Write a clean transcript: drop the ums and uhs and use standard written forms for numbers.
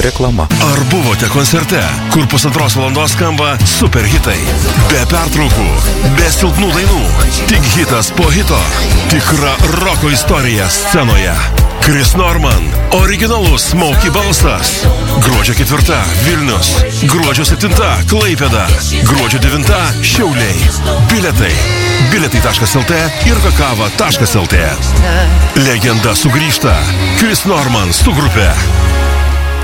Reklama. Ar buvote koncerte, kur pusantros valandos skamba super hitai? Be pertraukų, be silpnų dainų, tik hitas po hito. Tikra roko istorija scenoje. Chris Norman, originalus Smokey balsas. Gruodžio 4 Vilnius, gruodžio 7 Klaipėda, gruodžio 9 Šiauliai. Biletai.lt ir kakava.lt. Legenda sugrįžta. Chris Norman su grupe.